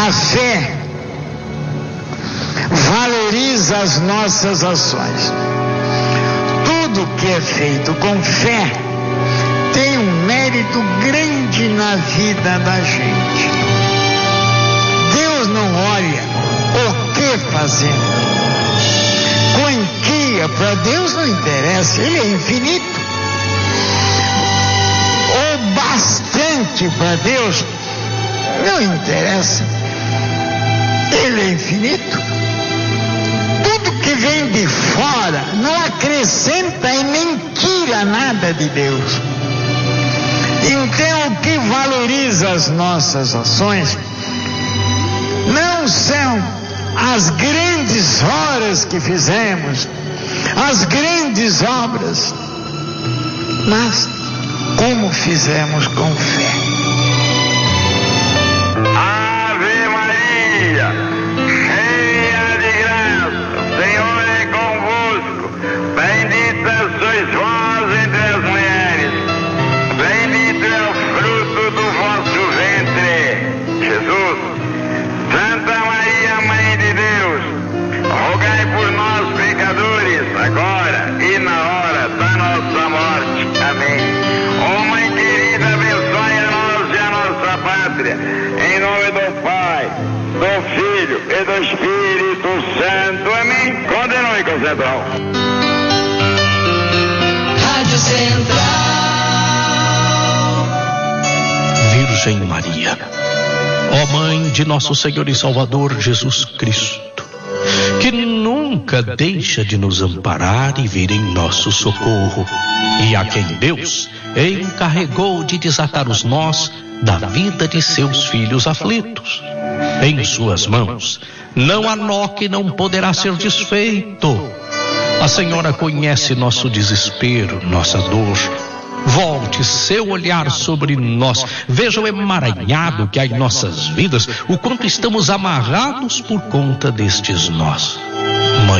A fé valoriza as nossas ações. Tudo que é feito com fé tem um mérito grande na vida da gente. Deus não olha o que fazemos. Quantia para Deus não interessa, Ele é infinito. O bastante para Deus não interessa, Ele é infinito. Tudo que vem de fora não acrescenta e nem tira nada de Deus. Então, o que valoriza as nossas ações não são as grandes horas que fizemos, as grandes obras, mas como fizemos com fé. Ave Maria, cheia de graça, o Senhor é convosco. Bendita sois vós entre as mulheres, bendito é o fruto do vosso ventre, Jesus. Santa Maria, Mãe de Deus, rogai por nós, pecadores, agora e na hora da nossa morte. Amém. Ó Mãe querida, abençoe a nós e a nossa pátria, em nome do Pai, do Filho e do Espírito Santo. Amém. Continue com o Central. Rádio Central. Virgem Maria, ó Mãe de nosso Senhor e Salvador Jesus Cristo, que nunca deixa de nos amparar e vir em nosso socorro, e a quem Deus encarregou de desatar os nós da vida de seus filhos aflitos. Em suas mãos não há nó que não poderá ser desfeito. A Senhora conhece nosso desespero, nossa dor. Volte seu olhar sobre nós, veja o emaranhado que há em nossas vidas, o quanto estamos amarrados por conta destes nós. Mãe,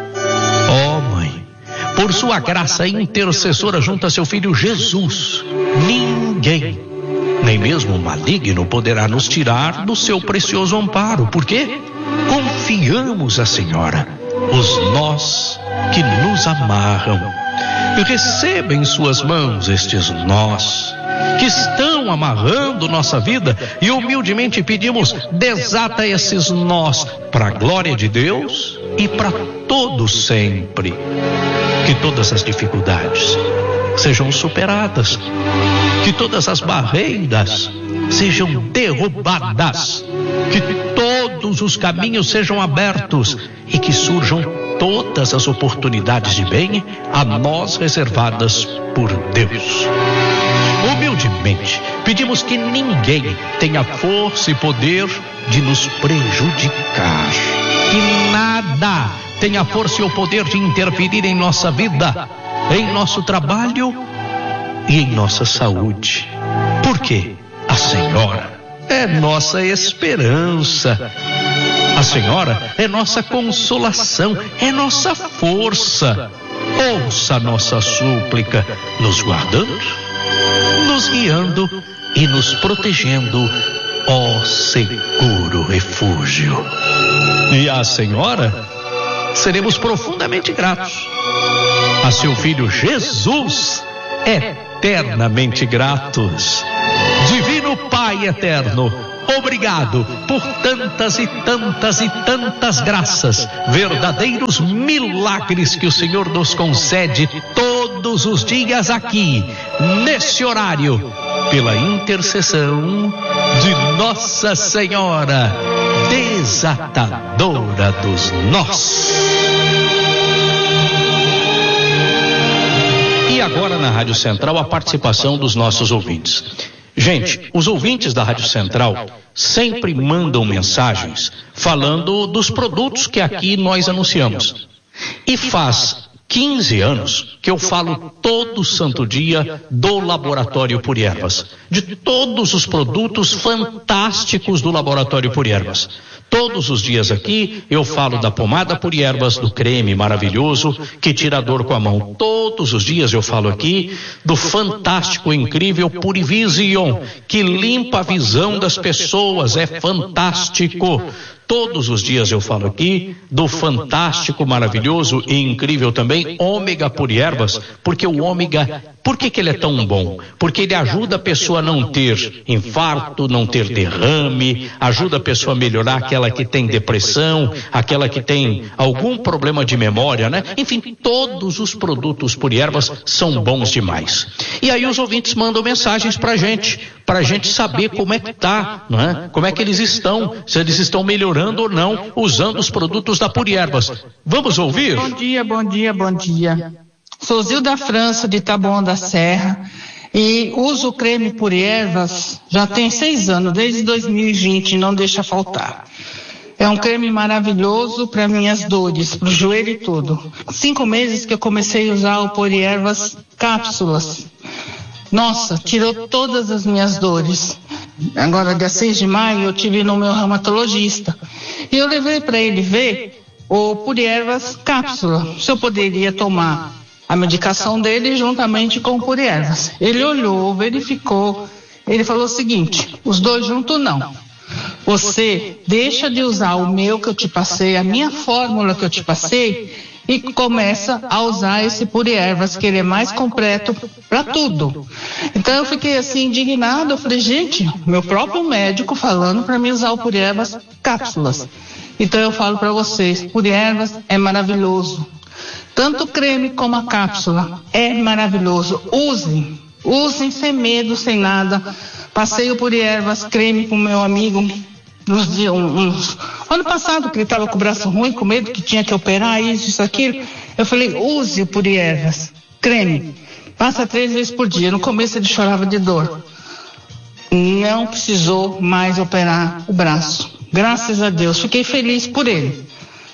ó Mãe, por sua graça intercessora junto a seu Filho Jesus, ninguém, nem mesmo o maligno, poderá nos tirar do seu precioso amparo, porque confiamos à Senhora os nós que nos amarram. Receba em suas mãos estes nós que estão amarrando nossa vida, e humildemente pedimos: desata esses nós para a glória de Deus e para todos sempre. Que todas as dificuldades sejam superadas, que todas as barreiras sejam derrubadas, que todos os caminhos sejam abertos e que surjam todas as oportunidades de bem a nós reservadas por Deus. Humildemente pedimos que ninguém tenha força e poder de nos prejudicar, que nada tenha força e o poder de interferir em nossa vida, em nosso trabalho e em nossa saúde, porque a Senhora é nossa esperança. A Senhora é nossa consolação, é nossa força. Ouça a nossa súplica, nos guardando, nos guiando e nos protegendo, ó seguro refúgio. E a Senhora seremos profundamente gratos. A seu Filho Jesus, eternamente gratos. Divino Pai eterno, obrigado por tantas e tantas e tantas graças, verdadeiros milagres que o Senhor nos concede todos os dias aqui, nesse horário, pela intercessão de Nossa Senhora, desatadora dos nós. E agora na Rádio Central a participação dos nossos ouvintes. Gente, os ouvintes da Rádio Central sempre mandam mensagens falando dos produtos que aqui nós anunciamos. E faz 15 anos que eu falo todo santo dia do Laboratório Puri Ervas, de todos os produtos fantásticos do Laboratório Puri Ervas. Todos os dias aqui eu falo da pomada Puri Ervas, do creme maravilhoso que tira a dor com a mão. Todos os dias eu falo aqui do fantástico, incrível Purivision, que limpa a visão das pessoas, é fantástico. Todos os dias eu falo aqui do fantástico, maravilhoso e incrível também Ômega Puri Ervas, porque o ômega, por que ele é tão bom? Porque ele ajuda a pessoa a não ter infarto, não ter derrame, ajuda a pessoa a melhorar aquela que tem depressão, aquela que tem algum problema de memória, né? Enfim, todos os produtos Puri Ervas são bons demais. E aí os ouvintes mandam mensagens pra gente saber como é que tá, não é? Como é que eles estão, se eles estão melhorando ou não, usando os produtos da Puri Ervas. Vamos ouvir? Bom dia. Sou Zilda França, de Taboão da Serra, e uso o creme Puri Ervas já tem 6 anos, desde 2020, não deixa faltar. É um creme maravilhoso para minhas dores, para o joelho e tudo. 5 meses que eu comecei a usar o Puri Ervas cápsulas. Nossa, tirou todas as minhas dores. Agora, dia 6 de maio, eu tive no meu reumatologista. E eu levei para ele ver o Puri Ervas cápsula. Se eu poderia tomar a medicação dele juntamente com o Puri Ervas. Ele olhou, verificou. Ele falou o seguinte: os dois juntos não. Você deixa de usar o meu que eu te passei, a minha fórmula que eu te passei, e começa a usar esse Puri Ervas, que ele é mais completo para tudo. Então eu fiquei assim indignado, eu falei, gente, meu próprio médico falando para mim usar o Puri Ervas cápsulas. Então eu falo para vocês, Puri Ervas é maravilhoso. Tanto o creme como a cápsula é maravilhoso. Usem sem medo, sem nada. Passei o Puri Ervas creme pro meu amigo ano passado, que ele estava com o braço ruim, com medo que tinha que operar isso, aquilo. Eu falei, use o Puri Ervas creme, passa 3 vezes por dia. No começo ele chorava de dor, não precisou mais operar o braço, graças a Deus, fiquei feliz por ele.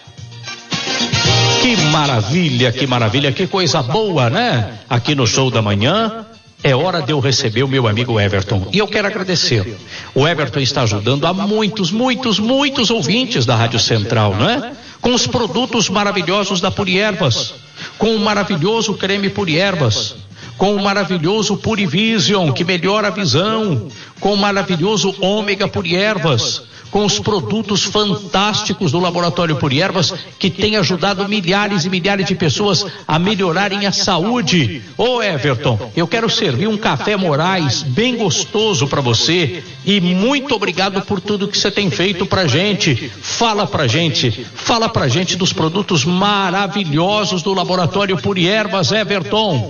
Que maravilha, que coisa boa, né? Aqui no Show da Manhã é hora de eu receber o meu amigo Everton. E eu quero agradecer. O Everton está ajudando a muitos ouvintes da Rádio Central, não é? Com os produtos maravilhosos da Puri Ervas, com o maravilhoso creme Puri Ervas, com o maravilhoso Purivision, que melhora a visão, com o maravilhoso Ômega Puri Ervas, com os produtos fantásticos do Laboratório Puri Ervas, que tem ajudado milhares e milhares de pessoas a melhorarem a saúde. Ô Everton, eu quero servir um café Moraes bem gostoso para você, e muito obrigado por tudo que você tem feito pra gente. Fala pra gente dos produtos maravilhosos do Laboratório Puri Ervas, Everton.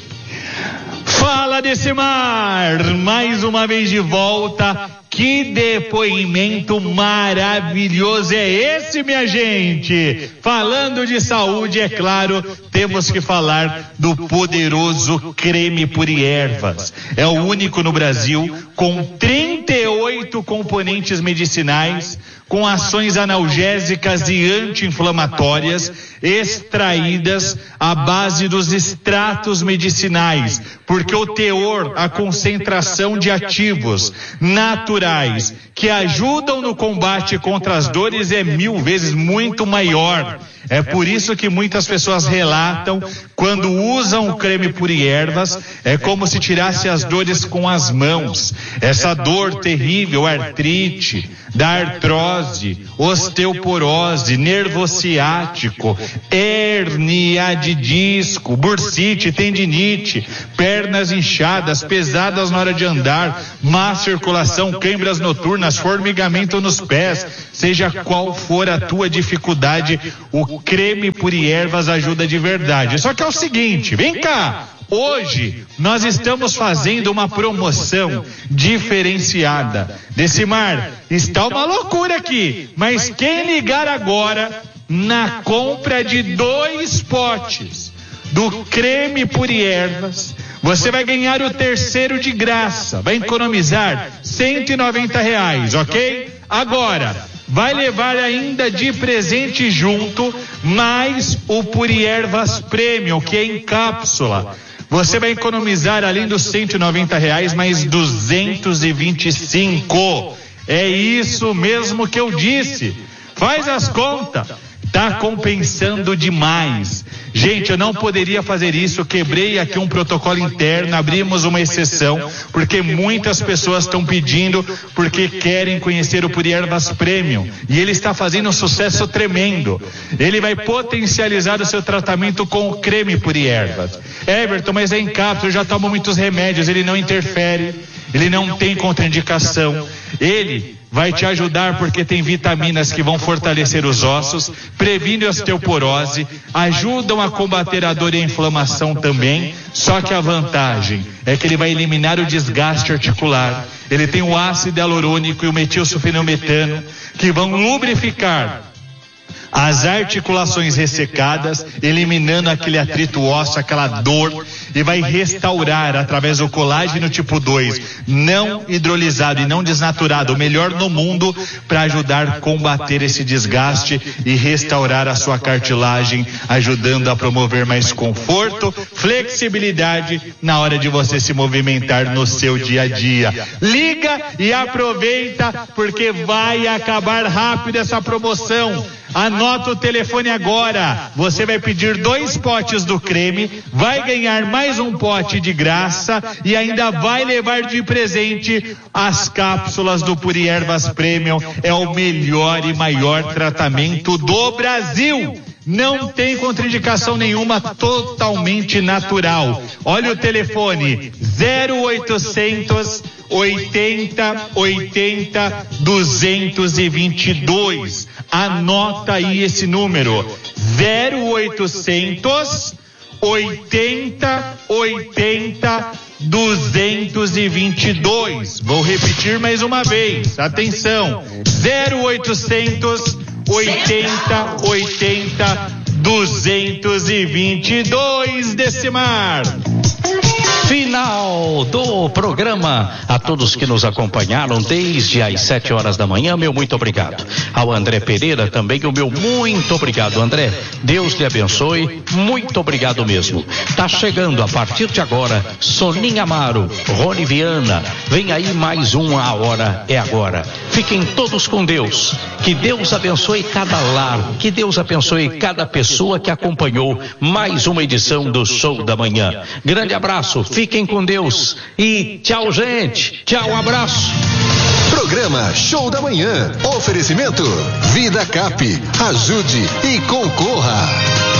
Fala desse mar, mais uma vez de volta. Que depoimento maravilhoso é esse, minha gente? Falando de saúde, é claro, temos que falar do poderoso creme Puri Ervas. É o único no Brasil com 38 componentes medicinais, com ações analgésicas e anti-inflamatórias extraídas à base dos extratos medicinais, porque o teor, a concentração de ativos naturais que ajudam no combate contra as dores é 1000 vezes muito maior. É por isso que muitas pessoas relatam, quando usam o creme Puri Ervas, é como se tirasse as dores com as mãos. Essa dor terrível, artrite, da artrose, osteoporose, nervo ciático, hérnia de disco, bursite, tendinite, pernas inchadas, pesadas na hora de andar, má circulação, câimbras noturnas, formigamento nos pés, seja qual for a tua dificuldade, o creme Puri Ervas ajuda de verdade. Só que é o seguinte, vem cá, hoje nós estamos fazendo uma promoção diferenciada. Decimar, está uma loucura aqui, mas quem ligar agora na compra de 2 potes do creme Puri Ervas, você vai ganhar o terceiro de graça, vai economizar R$190, ok? Agora, vai levar ainda de presente junto mais o Puri Ervas Premium, que é em cápsula. Você vai economizar, além dos R$190, mais 225. É isso mesmo que eu disse. Faz as contas. Tá compensando demais. Gente, eu não poderia fazer isso. Quebrei aqui um protocolo interno, abrimos uma exceção, porque muitas pessoas estão pedindo, porque querem conhecer o Puri Ervas Premium. E ele está fazendo um sucesso tremendo. Ele vai potencializar o seu tratamento com o creme Puri Ervas. Everton, mas é em cápsula, eu já tomo muitos remédios, ele não interfere, ele não tem contraindicação. Ele vai te ajudar porque tem vitaminas que vão fortalecer os ossos, previne a osteoporose, ajudam a combater a dor e a inflamação também, só que a vantagem é que ele vai eliminar o desgaste articular. Ele tem o ácido hialurônico e o metilsulfenometano que vão lubrificar as articulações ressecadas, eliminando aquele atrito ósseo, aquela dor, e vai restaurar através do colágeno tipo 2, não hidrolisado e não desnaturado, o melhor no mundo, para ajudar a combater esse desgaste e restaurar a sua cartilagem, ajudando a promover mais conforto, flexibilidade na hora de você se movimentar no seu dia a dia. Liga e aproveita, porque vai acabar rápido essa promoção. Anota o telefone agora. Você vai pedir 2 potes do creme, vai ganhar mais um pote de graça e ainda vai levar de presente as cápsulas do Puri Ervas Premium. É o melhor e maior tratamento do Brasil. Não tem contraindicação nenhuma, totalmente natural. Olha o telefone: 0800 80 80 222. Anota aí esse número: 0800 80 80 222. Vou repetir mais uma vez. Atenção: 0800 80 80 222, Decimar. Final do programa. A todos que nos acompanharam desde as 7 horas da manhã, meu muito obrigado. Ao André Pereira também, o meu muito obrigado, André. Deus lhe abençoe, muito obrigado mesmo. Tá chegando a partir de agora Soninha Amaro, Rony Viana. Vem aí mais um A Hora é Agora. Fiquem todos com Deus. Que Deus abençoe cada lar, que Deus abençoe cada pessoa que acompanhou mais uma edição do Show da Manhã. Grande abraço, fiquem com Deus e tchau, gente. Tchau, abraço. Programa Show da Manhã. Oferecimento Vida Cap. Ajude e concorra.